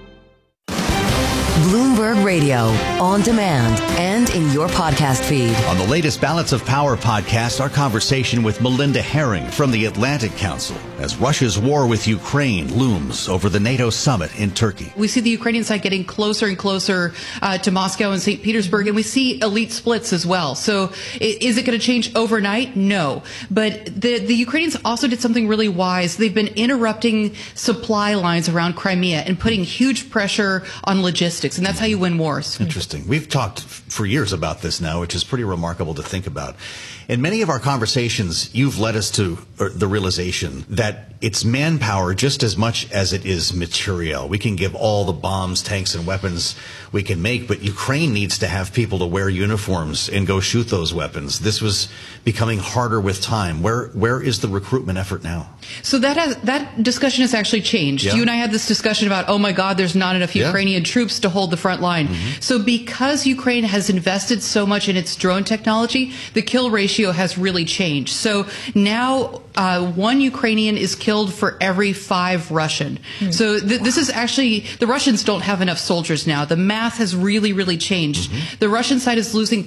Bloomberg Radio, on demand and in your podcast feed. On the latest Balance of Power podcast, our conversation with Melinda Herring from the Atlantic Council as Russia's war with Ukraine looms over the NATO summit in Turkey. We see the Ukrainian side getting closer and closer to Moscow and St. Petersburg, and we see elite splits as well. So is it going to change overnight? No. But the Ukrainians also did something really wise. They've been interrupting supply lines around Crimea and putting huge pressure on logistics. And that's how you win wars. Interesting. We've talked for years about this now, which is pretty remarkable to think about. In many of our conversations, you've led us to the realization that it's manpower just as much as it is material. We can give all the bombs, tanks, and weapons we can make, but Ukraine needs to have people to wear uniforms and go shoot those weapons. This was becoming harder with time. Where is the recruitment effort now? So that discussion has actually changed. Yeah. You and I had this discussion about, oh my God, there's not enough Ukrainian troops to hold the front line. Mm-hmm. So because Ukraine has invested so much in its drone technology, the kill ratio has really changed. So now one Ukrainian is killed for every 5 Russian. Mm-hmm. So this is actually, the Russians don't have enough soldiers now. The math has really, really changed. Mm-hmm. The Russian side is losing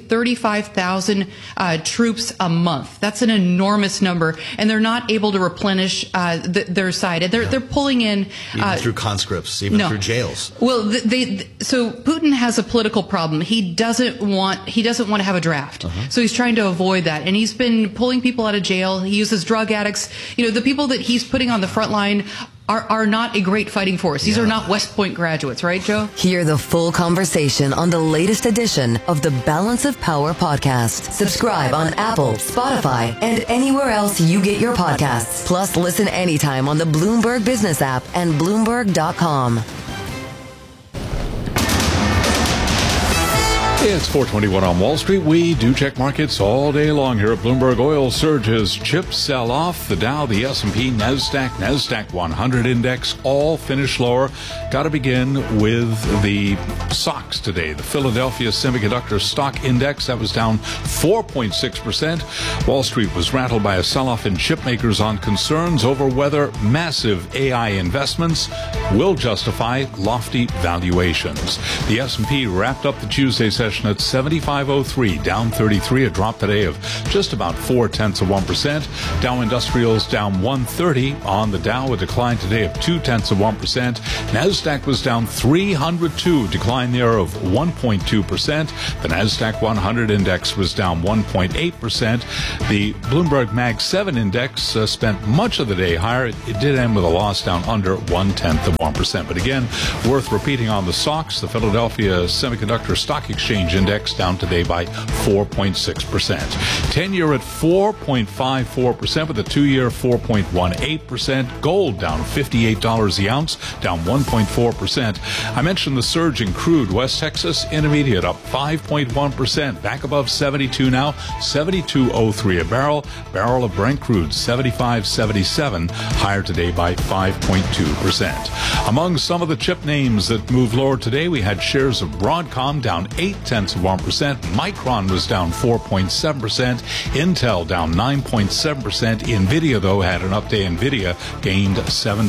35,000 troops a month. That's an enormous number, and they're not able to replenish their side. And they're pulling in even through conscripts, even through jails. Well, so Putin has a political problem. He doesn't want to have a draft. Uh-huh. So he's trying to avoid that, and he's been pulling people out of jail. He uses drug addicts. You know, the people that he's putting on the front line are not a great fighting force. These are not West Point graduates, right, Joe? Hear the full conversation on the latest edition of the Balance of Power podcast. Subscribe on Apple, Spotify, and anywhere else you get your podcasts. Plus, listen anytime on the Bloomberg Business app and Bloomberg.com. It's 421 on Wall Street. We do check markets all day long here at Bloomberg. Oil surges, chips sell off. The Dow, the S&P, NASDAQ 100 index all finish lower. Got to begin with the stocks today. The Philadelphia Semiconductor Stock Index, that was down 4.6%. Wall Street was rattled by a sell-off in chip makers on concerns over whether massive AI investments will justify lofty valuations. The S&P wrapped up the Tuesday session at 7503, down 33, a drop today of just about 0.4%. Dow Industrials down 130 on the Dow, a decline today of 0.2%. NASDAQ was down 302, decline there of 1.2%. The NASDAQ 100 index was down 1.8%. The Bloomberg Mag 7 index spent much of the day higher. It did end with a loss down under 0.1%. But again, worth repeating on the stocks, the Philadelphia Semiconductor Stock Exchange Index down today by 4.6%. 10-year at 4.54%, with a 2-year 4.18%. Gold down $58 the ounce, down 1.4%. I mentioned the surge in crude. West Texas Intermediate up 5.1%, back above 72 now, 72.03 a barrel. Barrel of Brent crude 75.77, higher today by 5.2%. Among some of the chip names that moved lower today, we had shares of Broadcom down 0.8%. Micron was down 4.7%. Intel down 9.7%. Nvidia, though, had an up day. Nvidia gained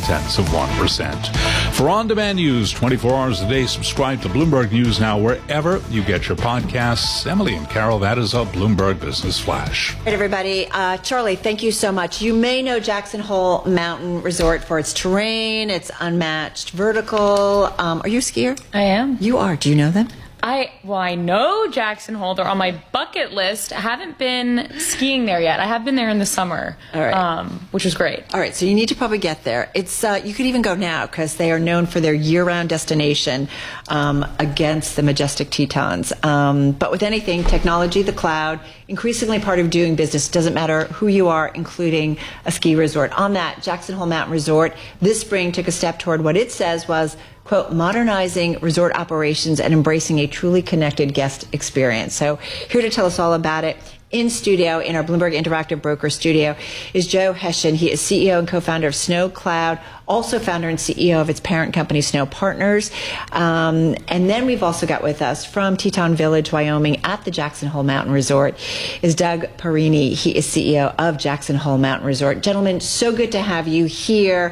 0.7%. For on-demand news 24 hours a day, subscribe to Bloomberg News Now wherever you get your podcasts. Emily and Carol, that is a Bloomberg Business Flash. All right, everybody. Charlie, thank you so much. You may know Jackson Hole Mountain Resort for its terrain, its unmatched vertical. Are you a skier? I am. You are. Do you know them? I know Jackson Hole. They're on my bucket list. I haven't been skiing there yet. I have been there in the summer, all right. Which was great. All right, so you need to probably get there. It's you could even go now because they are known for their year-round destination against the majestic Tetons. But with anything, technology, the cloud, increasingly part of doing business. Doesn't matter who you are, including a ski resort. On that, Jackson Hole Mountain Resort this spring took a step toward what it says was, quote, modernizing resort operations and embracing a truly connected guest experience. So here to tell us all about it in studio, in our Bloomberg Interactive Broker studio, is Joe Hession. He is CEO and co-founder of Snow Cloud, also founder and CEO of its parent company, Snow Partners. And then we've also got with us from Teton Village, Wyoming, at the Jackson Hole Mountain Resort, is Doug Parini. He is CEO of Jackson Hole Mountain Resort. Gentlemen, so good to have you here.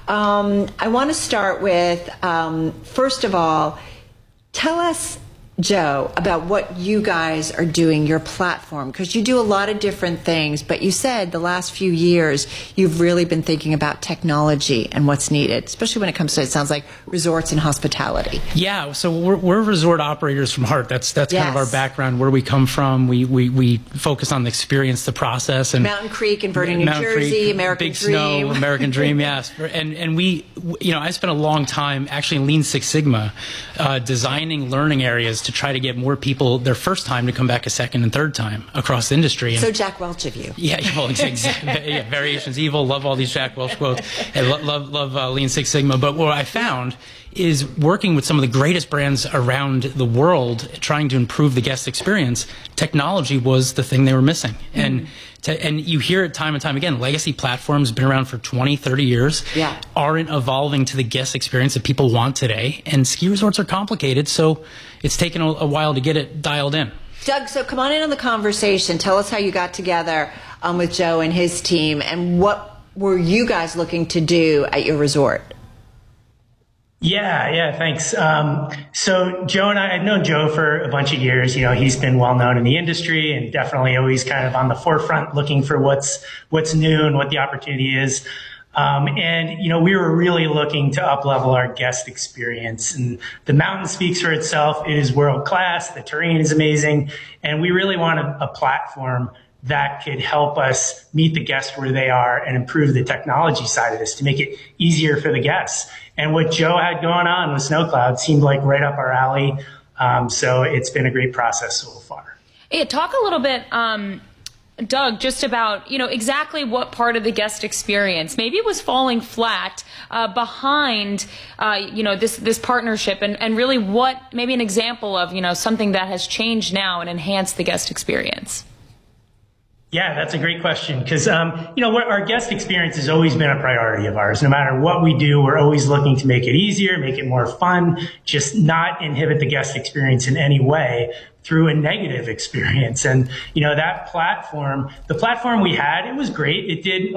I want to start with, first of all, tell us, Joe, about what you guys are doing, your platform, because you do a lot of different things, but you said the last few years you've really been thinking about technology and what's needed, especially when it comes to, it sounds like, resorts and hospitality. Yeah, so we're resort operators from heart. That's yes. Kind of our background, where we come from. We focus on the experience, the process. And Mountain Creek in Vernon, New Jersey, Creek, American Big Dream. Snow, American Dream, yes. And we, I spent a long time actually in Lean Six Sigma designing learning areas to try to get more people their first time to come back a second and third time across the industry. And so Jack Welch of you. Yeah, well, exactly. Yeah, Variations Evil, love all these Jack Welch quotes. I love Lean Six Sigma. But what I found is working with some of the greatest brands around the world, trying to improve the guest experience, technology was the thing they were missing. Mm-hmm. And you hear it time and time again, legacy platforms been around for 20, 30 years, aren't evolving to the guest experience that people want today. And ski resorts are complicated, so it's taken a while to get it dialed in. Doug, so come on in on the conversation. Tell us how you got together with Joe and his team, and what were you guys looking to do at your resort? Yeah, thanks. So Joe and I've known Joe for a bunch of years. He's been well known in the industry and definitely always kind of on the forefront looking for what's new and what the opportunity is. And we were really looking to up-level our guest experience. And the mountain speaks for itself. It is world-class. The terrain is amazing. And we really wanted a platform that could help us meet the guests where they are and improve the technology side of this to make it easier for the guests. And what Joe had going on with Snow Cloud seemed like right up our alley. So it's been a great process so far. Yeah, talk a little bit Doug, just about, exactly what part of the guest experience maybe was falling flat behind, this partnership, and really what maybe an example of, something that has changed now and enhanced the guest experience. Yeah, that's a great question because, our guest experience has always been a priority of ours. No matter what we do, we're always looking to make it easier, make it more fun, just not inhibit the guest experience in any way through a negative experience. And, that platform, the platform we had, it was great. It did,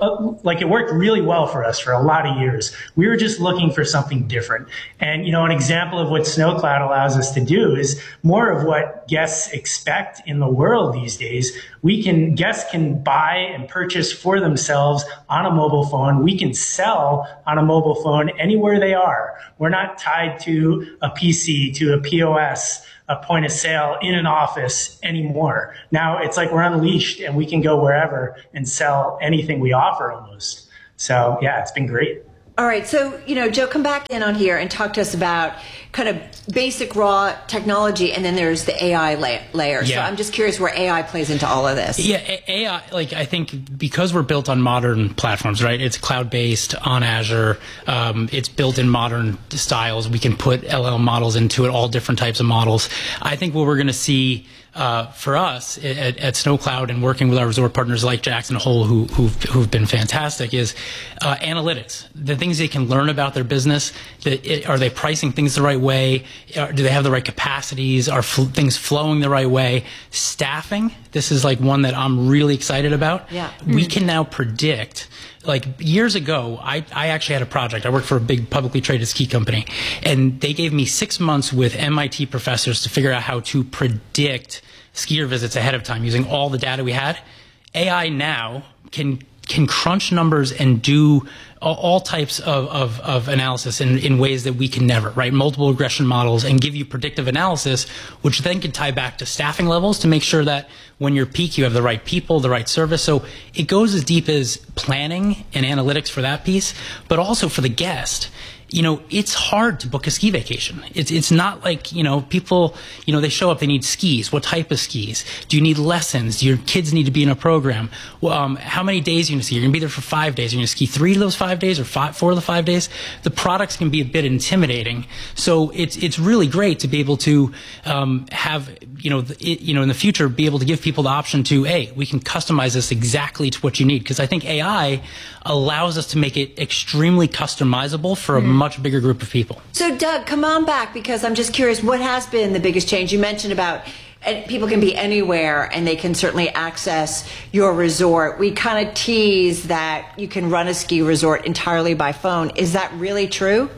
it worked really well for us for a lot of years. We were just looking for something different. And, an example of what SnowCloud allows us to do is more of what guests expect in the world these days. Guests can buy and purchase for themselves on a mobile phone. We can sell on a mobile phone anywhere they are. We're not tied to a PC, to a POS, a point of sale in an office anymore. Now it's like we're unleashed and we can go wherever and sell anything we offer almost. So yeah, it's been great. All right. So, Joe, come back in on here and talk to us about kind of basic raw technology, and then there's the AI layer. Yeah. So I'm just curious where AI plays into all of this. Yeah, AI, I think because we're built on modern platforms, right? It's cloud-based on Azure. It's built in modern styles. We can put LLM models into it, all different types of models. I think what we're going to see for us at SnowCloud and working with our resort partners like Jackson Hole, who've been fantastic, is analytics. The things they can learn about their business. Are they pricing things the right way? Do they have the right capacities? Are things flowing the right way? Staffing. This is one that I'm really excited about. Yeah. We can now predict. Years ago, I actually had a project. I worked for a big publicly traded ski company, and they gave me 6 months with MIT professors to figure out how to predict skier visits ahead of time using all the data we had. AI now can crunch numbers and do all types of analysis in ways that we can never, right? Multiple regression models, and give you predictive analysis, which then can tie back to staffing levels to make sure that when you're peak, you have the right people, the right service. So it goes as deep as planning and analytics for that piece, but also for the guest. It's hard to book a ski vacation. It's not like, people, they show up, they need skis. What type of skis? Do you need lessons? Do your kids need to be in a program? How many days are you going to ski? You're going to be there for 5 days. You're going to ski 3 of those 5 days or 4 of the 5 days. The products can be a bit intimidating. So it's really great to be able to have, in the future, be able to give people the option to, hey, we can customize this exactly to what you need. Because I think AI allows us to make it extremely customizable for a much bigger group of people. So, Doug, come on back, because I'm just curious, what has been the biggest change? You mentioned about people can be anywhere and they can certainly access your resort. We kind of tease that you can run a ski resort entirely by phone. Is that really true?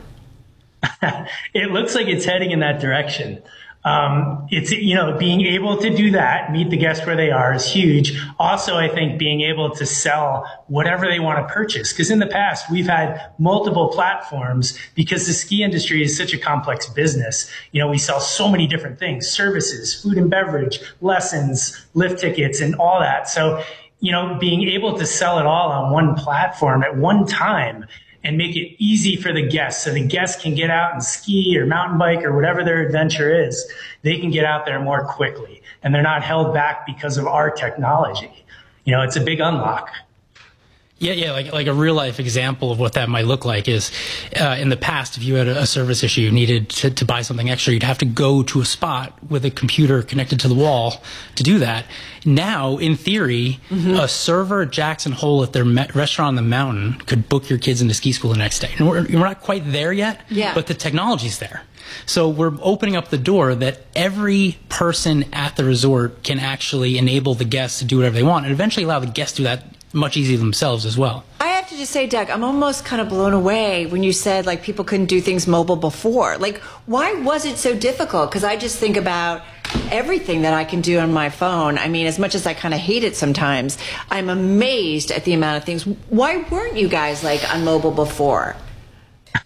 It looks like it's heading in that direction. It's, being able to do that, meet the guests where they are, is huge. Also, I think being able to sell whatever they want to purchase, because in the past we've had multiple platforms because the ski industry is such a complex business. We sell so many different things: services, food and beverage, lessons, lift tickets, and all that. So, being able to sell it all on one platform at one time and make it easy for the guests, so the guests can get out and ski or mountain bike or whatever their adventure is. They can get out there more quickly, and they're not held back because of our technology. It's a big unlock. Yeah, like a real life example of what that might look like is, in the past, if you had a service issue, you needed to buy something extra, you'd have to go to a spot with a computer connected to the wall to do that. Now, in theory, a server at Jackson Hole at their restaurant on the mountain could book your kids into ski school the next day. And we're not quite there yet, but the technology's there. So we're opening up the door that every person at the resort can actually enable the guests to do whatever they want, and eventually allow the guests to do that much easier themselves as well. I have to just say, Doug, I'm almost kind of blown away when you said people couldn't do things mobile before. Why was it so difficult? Because I just think about everything that I can do on my phone. I mean, as much as I kind of hate it sometimes, I'm amazed at the amount of things. Why weren't you guys on mobile before?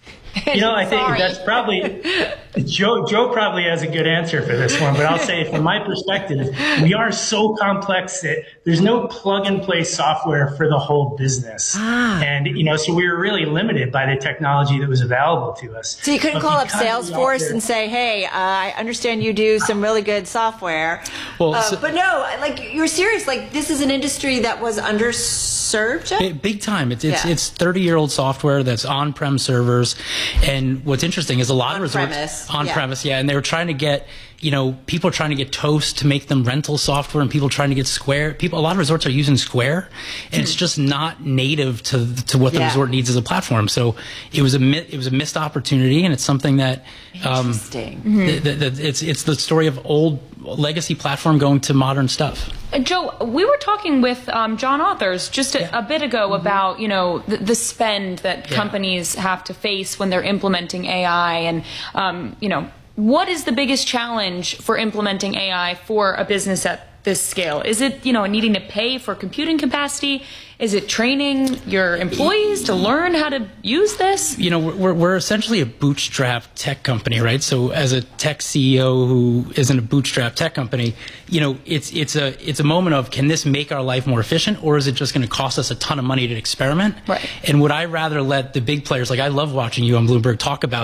I think that's probably Joe probably has a good answer for this one, but I'll say from my perspective, we are so complex that there's no plug and play software for the whole business. And, so we were really limited by the technology that was available to us. So you couldn't call up Salesforce and say, hey, I understand you do some really good software. Well, but no, you're serious. This is an industry that was underserved, Jeff? Big time. It's 30-year-old software that's on-prem servers. And what's interesting is a lot of resorts on-premise, and they were trying to get, people are trying to get Toast to make them rental software, and people trying to get Square. A lot of resorts are using Square, and it's just not native to what the resort needs as a platform. So it was a missed opportunity, and it's something that interesting. It's the story of old legacy platform going to modern stuff. Joe, we were talking with John Authors just a bit ago about the spend that companies have to face when they're implementing AI, and what is the biggest challenge for implementing AI for a business at this scale? Is it needing to pay for computing capacity? Is it training your employees to learn how to use this? We're essentially a bootstrap tech company, right? So as a tech CEO who isn't a bootstrap tech company, it's a moment of, can this make our life more efficient, or is it just going to cost us a ton of money to experiment? Right. And would I rather let the big players, I love watching you on Bloomberg talk about